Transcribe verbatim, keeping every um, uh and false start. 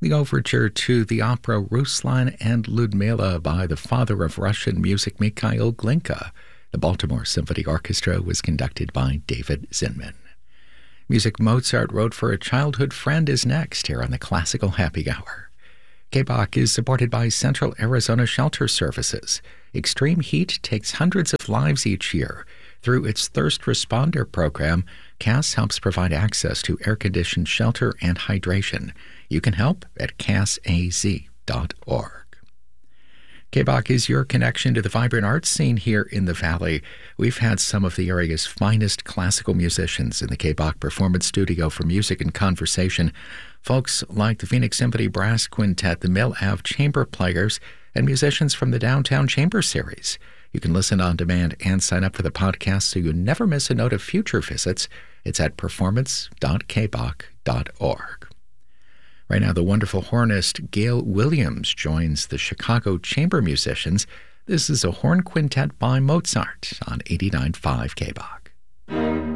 the overture to the opera Ruslan and Ludmila by the father of Russian music, Mikhail Glinka. The Baltimore Symphony Orchestra was conducted by David Zinman. Music Mozart wrote for a childhood friend is next here on the Classical Happy Hour. K B O C is supported by Central Arizona Shelter Services. Extreme heat takes hundreds of lives each year. Through its Thirst Responder program, C A S helps provide access to air-conditioned shelter and hydration. You can help at C A S A Z dot org. K B O C is your connection to the vibrant arts scene here in the Valley. We've had some of the area's finest classical musicians in the K B O C Performance Studio for music and conversation. Folks like the Phoenix Symphony Brass Quintet, the Mill Ave Chamber Players, and musicians from the Downtown Chamber Series. You can listen on demand and sign up for the podcast so you never miss a note of future visits. It's at performance dot k b o c dot org. Right now, the wonderful hornist Gail Williams joins the Chicago Chamber Musicians. This is a horn quintet by Mozart on eighty-nine point five K B O C.